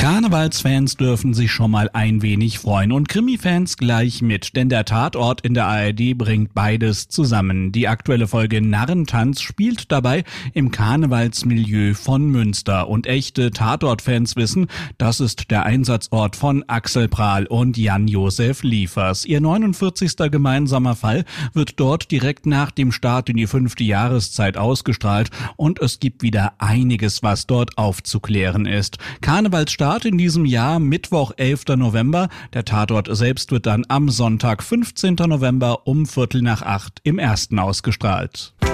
Karnevalsfans dürfen sich schon mal ein wenig freuen und Krimi-Fans gleich mit, denn der Tatort in der ARD bringt beides zusammen. Die aktuelle Folge Narrentanz spielt dabei im Karnevalsmilieu von Münster und echte Tatort-Fans wissen, das ist der Einsatzort von Axel Prahl und Jan-Josef Liefers. Ihr 49. gemeinsamer Fall wird dort direkt nach dem Start in die 5. Jahreszeit ausgestrahlt und es gibt wieder einiges, was dort aufzuklären ist. Karnevalsstart in diesem Jahr Mittwoch, 11. November. Der Tatort selbst wird dann am Sonntag, 15. November um 7:45 im Ersten ausgestrahlt.